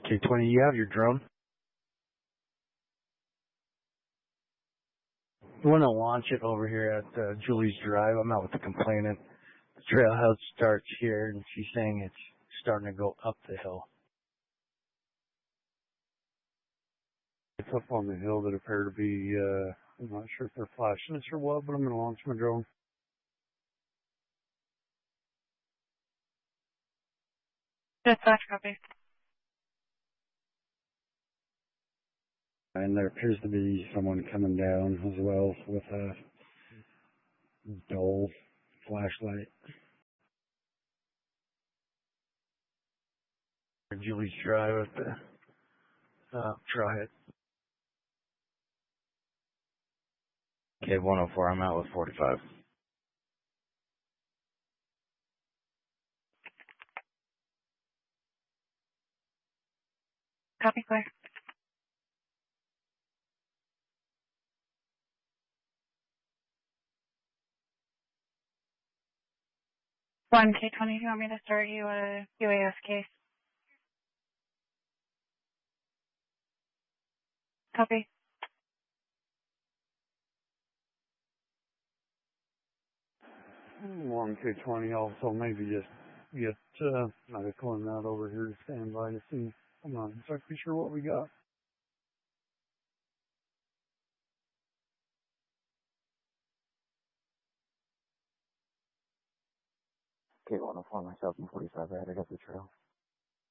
K20, you have your drone? You want to launch it over here at Julie's Drive? I'm out with the complainant. The trailhead starts here, and she's saying it's starting to go up the hill. It's up on the hill that appear to be, I'm not sure if they're flashing us or what, but I'm going to launch my drone. Dispatch copy. And there appears to be someone coming down as well with a dull flashlight. Julie's Drive at the, try it. Okay, 104, I'm out with 45. Copy, clear. One K20, you want me to start you a UAS case? Copy. One K20 also maybe just get medical and that over here to stand by to see. I'm not exactly sure what we got. Okay, 104, myself and 45 are headed up the trail.